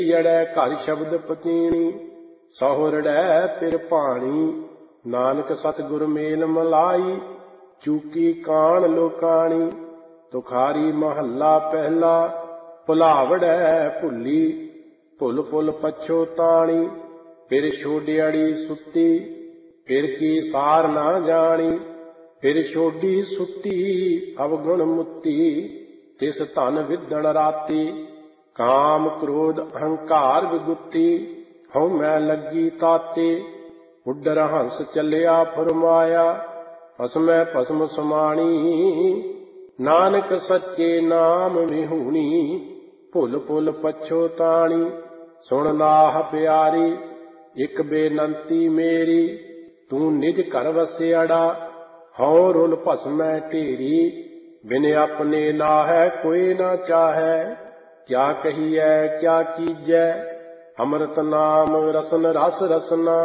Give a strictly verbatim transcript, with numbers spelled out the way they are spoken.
ਜੜੈ ਘਰ ਸ਼ਬਦ ਪਤੀਣੀ, ਸਹੁਰੜੈ ਪਿਰ ਭਾਣੀ। ਨਾਨਕ ਸਤਿਗੁਰ ਮੇਲ ਮਲਾਈ, ਚੂਕੀ ਕਾਣ ਲੋਕਾਣੀ। ਤੁਖਾਰੀ ਮਹੱਲਾ ਪਹਿਲਾ, ਭੁਲਾਵੜੈ ਭੁੱਲੀ, ਭੁੱਲ ਭੁੱਲ ਪਛੋਤਾਣੀ। ਫਿਰ ਛੋਡਿਆੜੀ ਸੁੱਤੀ, ਫਿਰ ਕੀ ਸਾਰ ਨਾ ਜਾਣੀ। ਫਿਰ ਛੋਡੀ ਸੁੱਤੀ ਅਵਗੁਣ ਮੁੱਤੀ, ਤਿਸ ਧਨ ਵਿਦਣ ਰਾਤੀ। ਕਾਮ ਕ੍ਰੋਧ ਅਹੰਕਾਰ ਵਿਗੁੱਤੀ, ਹਉ ਮੈਂ ਲੱਗੀ ਤਾਤੇ। ਉੱਡਰ ਹੰਸ ਚੱਲਿਆ ਫੁਰਮਾਇਆ, ਭਸਮੈ ਭਸਮ ਸਮਾਣੀ। ਨਾਨਕ ਸੱਚੇ ਨਾਮ ਵਿਹੂਣੀ, ਭੁੱਲ ਭੁੱਲ ਪਛੋਤਾਣੀ। ਸੁਣ ਨਾਹ ਪਿਆਰੀ, ਇਕ ਬੇਨੰਤੀ ਮੇਰੀ। ਤੂੰ ਨਿਜ ਘਰ ਵਸਿਆੜਾ, ਹਉ ਰੁਲ ਭਸਮੈ ਢੇਰੀ। ਬਿਨ ਆਪਣੇ ਨਾਹੈ ਕੋਈ ਨਾ ਚਾਹੈ, ਕਿਆ ਕਹੀਐ ਕਿਆ ਕੀਜੈ। ਅੰਮ੍ਰਿਤ ਨਾਮ ਰਸਨ ਰਸ ਰਸਨਾ,